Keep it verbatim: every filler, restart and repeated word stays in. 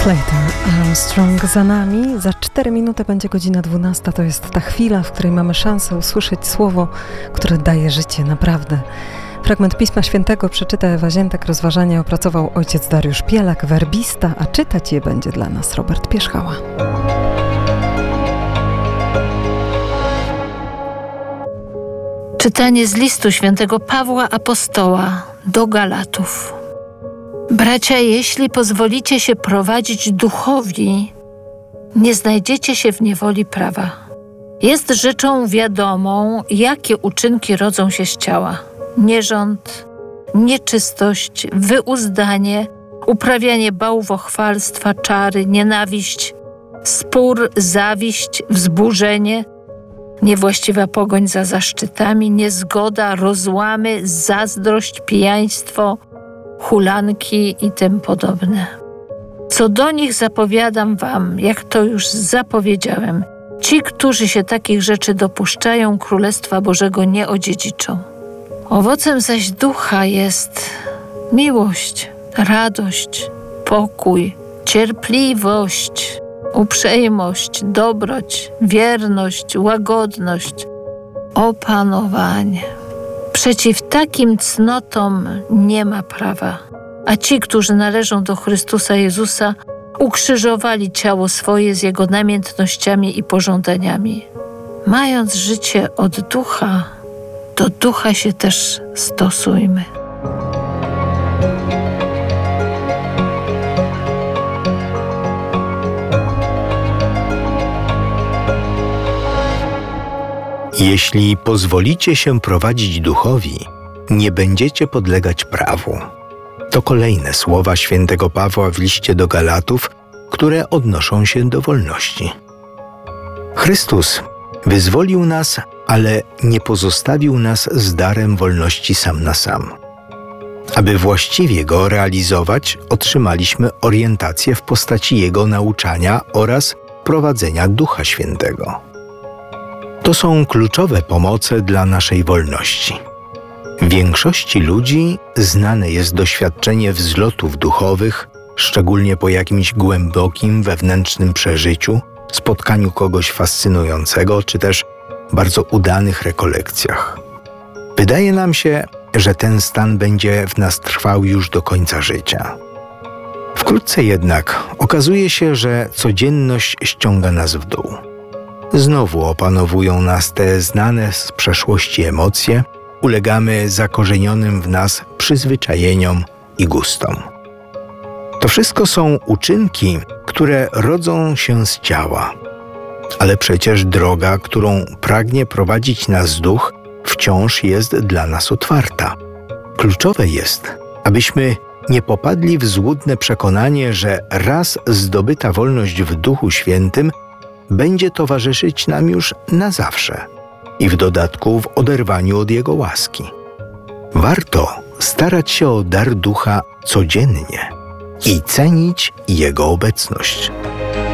Slater, Armstrong za nami. Za cztery minuty będzie godzina dwunasta. To jest ta chwila, w której mamy szansę usłyszeć słowo, które daje życie, naprawdę. Fragment Pisma Świętego przeczyta Ewa Ziętek, rozważanie opracował ojciec Dariusz Pielak, werbista, a czytać je będzie dla nas Robert Pierzchała. Czytanie z listu świętego Pawła Apostoła do Galatów. Bracia, jeśli pozwolicie się prowadzić duchowi, nie znajdziecie się w niewoli prawa. Jest rzeczą wiadomą, jakie uczynki rodzą się z ciała. Nierząd, nieczystość, wyuzdanie, uprawianie bałwochwalstwa, czary, nienawiść, spór, zawiść, wzburzenie, niewłaściwa pogoń za zaszczytami, niezgoda, rozłamy, zazdrość, pijaństwo, hulanki i tym podobne. Co do nich zapowiadam wam, jak to już zapowiedziałem, ci, którzy się takich rzeczy dopuszczają, Królestwa Bożego nie odziedziczą. Owocem zaś ducha jest miłość, radość, pokój, cierpliwość, uprzejmość, dobroć, wierność, łagodność, opanowanie. Przeciw takim cnotom nie ma prawa, a ci, którzy należą do Chrystusa Jezusa, ukrzyżowali ciało swoje z jego namiętnościami i pożądaniami. Mając życie od ducha, do ducha się też stosujmy. Jeśli pozwolicie się prowadzić duchowi, nie będziecie podlegać prawu. To kolejne słowa świętego Pawła w liście do Galatów, które odnoszą się do wolności. Chrystus wyzwolił nas, ale nie pozostawił nas z darem wolności sam na sam. Aby właściwie go realizować, otrzymaliśmy orientację w postaci Jego nauczania oraz prowadzenia Ducha Świętego. To są kluczowe pomoce dla naszej wolności. Większości ludzi znane jest doświadczenie wzlotów duchowych, szczególnie po jakimś głębokim wewnętrznym przeżyciu, spotkaniu kogoś fascynującego, czy też bardzo udanych rekolekcjach. Wydaje nam się, że ten stan będzie w nas trwał już do końca życia. Wkrótce jednak okazuje się, że codzienność ściąga nas w dół. Znowu opanowują nas te znane z przeszłości emocje, ulegamy zakorzenionym w nas przyzwyczajeniom i gustom. To wszystko są uczynki, które rodzą się z ciała. Ale przecież droga, którą pragnie prowadzić nas duch, wciąż jest dla nas otwarta. Kluczowe jest, abyśmy nie popadli w złudne przekonanie, że raz zdobyta wolność w Duchu Świętym będzie towarzyszyć nam już na zawsze i w dodatku w oderwaniu od Jego łaski. Warto starać się o dar Ducha codziennie i cenić Jego obecność.